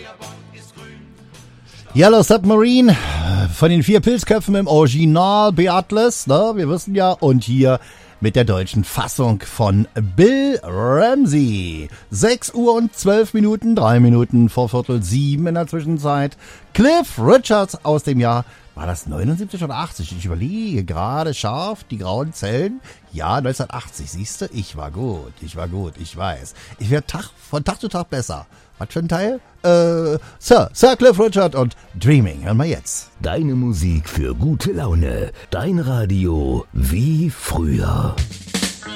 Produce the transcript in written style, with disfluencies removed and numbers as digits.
Yellow Submarine von den 4 Pilzköpfen im Original Beatles, ne? Wir wissen ja, und hier mit der deutschen Fassung von Bill Ramsey. 6 Uhr und 12 Minuten, 3 Minuten vor 6:45 in der Zwischenzeit. Cliff Richards aus dem Jahr, war das 79 oder 80? Ich überlege gerade scharf, die grauen Zellen. Ja, 1980, siehst du? Ich war gut, ich weiß. Ich werde von Tag zu Tag besser. Was für ein Teil? Sir Cliff Richard und Dreaming. Hören wir jetzt. Deine Musik für gute Laune. Dein Radio wie früher.